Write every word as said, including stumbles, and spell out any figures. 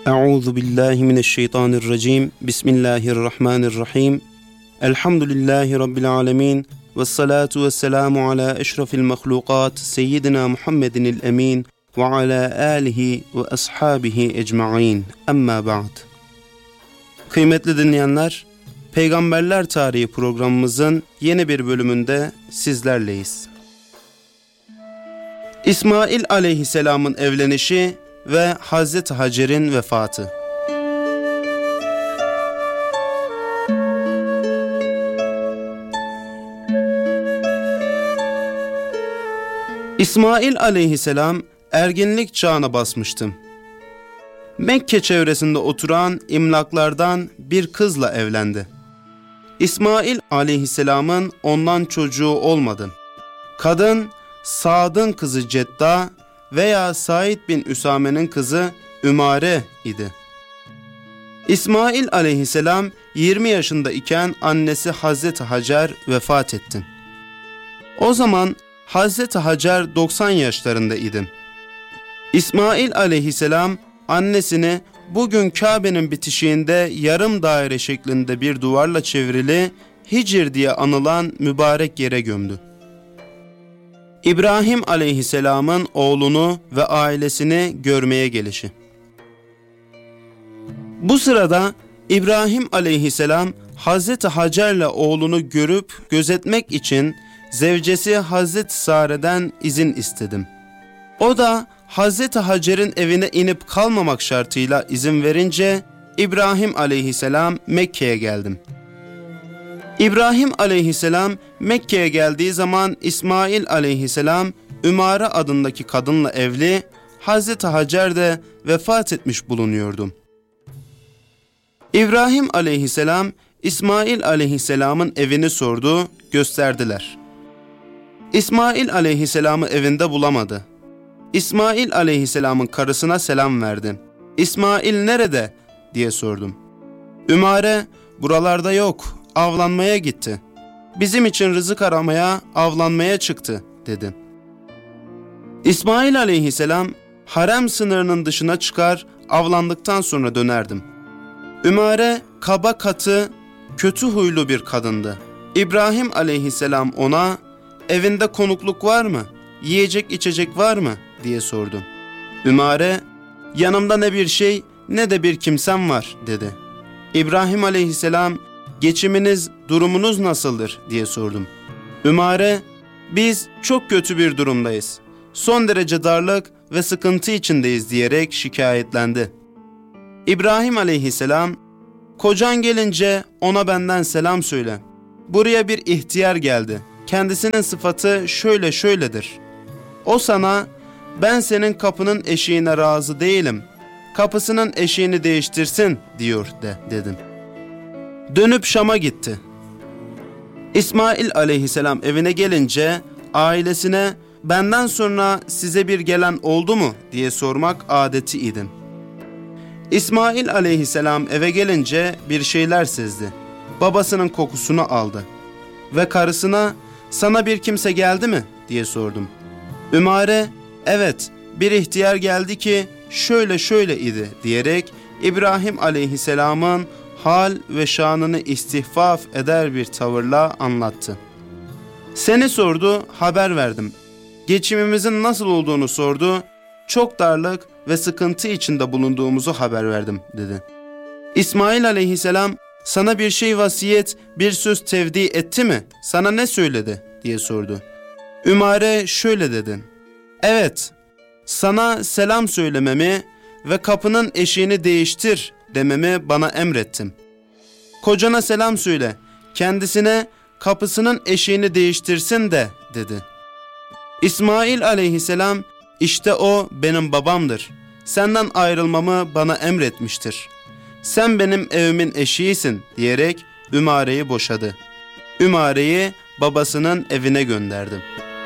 Euzu billahi mineşşeytanirracim. Bismillahirrahmanirrahim. Elhamdülillahi rabbil alamin. Ves salatu vesselamu ala eşrefil mahlukat seyyidina Muhammedinil emin ve ala alihi ve ashabihi ecmaîn. Amma ba'd. Kıymetli dinleyenler, Peygamberler Tarihi programımızın yeni bir bölümünde sizlerleyiz. İsmail aleyhisselamın evlenişi ve Hazreti Hacer'in vefatı. İsmail aleyhisselam erginlik çağına basmıştı. Mekke çevresinde oturan imlaklardan bir kızla evlendi. İsmail aleyhisselamın ondan çocuğu olmadı. Kadın Sad'ın kızı Cedda veya Said bin Üsame'nin kızı Ümare idi. İsmail aleyhisselam yirmi yaşında iken annesi Hazreti Hacer vefat etti. O zaman Hazreti Hacer doksan yaşlarında idi. İsmail aleyhisselam annesini bugün Kabe'nin bitişiğinde yarım daire şeklinde bir duvarla çevrili Hicr diye anılan mübarek yere gömdü. İbrahim aleyhisselamın oğlunu ve ailesini görmeye gelişi. Bu sırada İbrahim aleyhisselam Hazreti Hacer'le oğlunu görüp gözetmek için zevcesi Hazreti Sare'den izin istedim. O da Hazreti Hacer'in evine inip kalmamak şartıyla izin verince İbrahim aleyhisselam Mekke'ye geldim. İbrahim aleyhisselam Mekke'ye geldiği zaman İsmail aleyhisselam Ümare adındaki kadınla evli, Hazreti Hacer de vefat etmiş bulunuyordu. İbrahim aleyhisselam İsmail aleyhisselamın evini sordu, gösterdiler. İsmail aleyhisselamı evinde bulamadı. İsmail aleyhisselamın karısına selam verdi. İsmail nerede diye sordum. Ümare buralarda yok, avlanmaya gitti. Bizim için rızık aramaya, avlanmaya çıktı dedi. İsmail aleyhisselam harem sınırının dışına çıkar, avlandıktan sonra dönerdim. Ümare kaba katı, kötü huylu bir kadındı. İbrahim aleyhisselam ona evinde konukluk var mı, yiyecek içecek var mı diye sordu. Ümare yanımda ne bir şey ne de bir kimsem var dedi. İbrahim aleyhisselam geçiminiz, durumunuz nasıldır diye sordum. Ümare biz çok kötü bir durumdayız. Son derece darlık ve sıkıntı içindeyiz diyerek şikayetlendi. İbrahim aleyhisselam kocan gelince ona benden selam söyle. Buraya bir ihtiyar geldi. Kendisinin sıfatı şöyle şöyledir. O sana ben senin kapının eşiğine razı değilim. Kapısının eşiğini değiştirsin diyor de dedim. Dönüp Şam'a gitti. İsmail aleyhisselam evine gelince ailesine benden sonra size bir gelen oldu mu diye sormak adeti idi. İsmail aleyhisselam eve gelince bir şeyler sezdi. Babasının kokusunu aldı. Ve karısına sana bir kimse geldi mi diye sordum. Ümare evet bir ihtiyar geldi ki şöyle şöyle idi diyerek İbrahim aleyhisselamın hal ve şanını istihfaf eder bir tavırla anlattı. Seni sordu, haber verdim. Geçimimizin nasıl olduğunu sordu, çok darlık ve sıkıntı içinde bulunduğumuzu haber verdim dedi. İsmail aleyhisselam sana bir şey vasiyet, bir söz tevdi etti mi? Sana ne söyledi diye sordu. Ümare şöyle dedi. Evet, sana selam söylememi ve kapının eşiğini değiştir dememi bana emrettim. Kocana selam söyle, kendisine kapısının eşiğini değiştirsin de dedi. İsmail aleyhisselam işte o benim babamdır. Senden ayrılmamı bana emretmiştir. Sen benim evimin eşiğisin diyerek Ümare'yi boşadı. Ümare'yi babasının evine gönderdi.